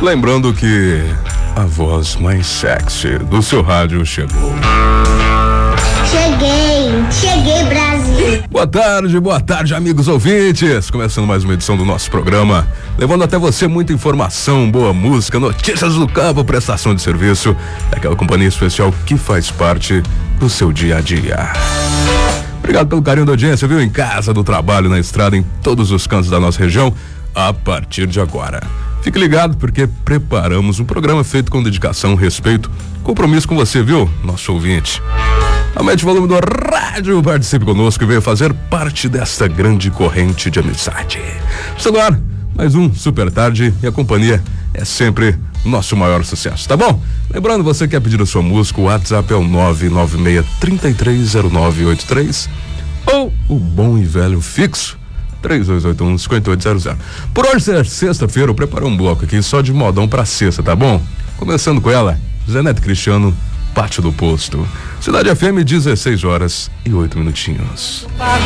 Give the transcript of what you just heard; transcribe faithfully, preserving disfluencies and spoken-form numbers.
Lembrando que a voz mais sexy do seu rádio chegou. Cheguei, cheguei, Brasil. Boa tarde, boa tarde, amigos ouvintes. Começando mais uma edição do nosso programa, levando até você muita informação, boa música, notícias do campo, prestação de serviço, aquela companhia especial que faz parte do seu dia a dia. Obrigado pelo carinho da audiência, viu? Em casa, no trabalho, na estrada, em todos os cantos da nossa região, a partir de agora. Fique ligado porque preparamos um programa feito com dedicação, respeito, compromisso com você, viu? Nosso ouvinte. Aumente o volume do rádio, participe conosco e venha fazer parte desta grande corrente de amizade. Está no ar, mais um Super Tarde e a companhia é sempre nosso maior sucesso, tá bom? Lembrando, você quer pedir a sua música, o WhatsApp é o nove nove seis, três três zero nove oito três ou o bom e velho fixo três dois oito um, cinco oito zero zero. Por hoje ser sexta-feira, eu preparei um bloco aqui só de modão pra sexta, tá bom? Começando com ela, Zé Neto Cristiano, Pátio do Posto. Cidade F M, dezesseis horas e oito minutinhos.